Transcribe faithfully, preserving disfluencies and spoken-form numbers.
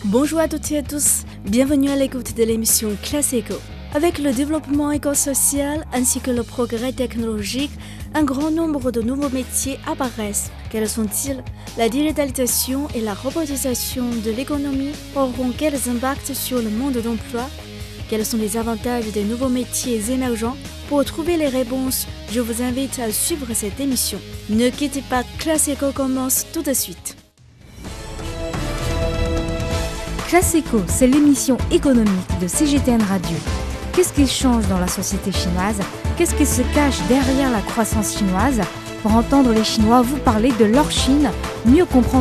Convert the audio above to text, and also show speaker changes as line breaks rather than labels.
Bonjour à toutes et à tous, bienvenue à l'écoute de l'émission Classe Éco. Avec le développement éco-social ainsi que le progrès technologique, un grand nombre de nouveaux métiers apparaissent. Quels sont-ils? La digitalisation et la robotisation de l'économie auront quels impacts sur le monde d'emploi? Quels sont les avantages des nouveaux métiers émergents? Pour trouver les réponses, je vous invite à suivre cette émission. Ne quittez pas, Classe Éco commence tout de suite.
Classe Éco, c'est l'émission économique de C G T N Radio. Qu'est-ce qui change dans la société chinoise? Qu'est-ce qui se cache derrière la croissance chinoise? Pour entendre les Chinois vous parler de leur Chine, mieux comprendre